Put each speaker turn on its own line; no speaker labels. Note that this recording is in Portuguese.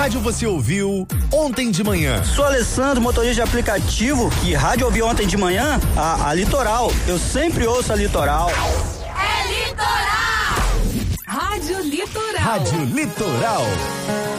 rádio você ouviu ontem de manhã?
Sou Alessandro, motorista de aplicativo. Que rádio ouvi ontem de manhã? A Litoral. Eu sempre ouço a Litoral.
É Litoral! Rádio Litoral.
Rádio Litoral.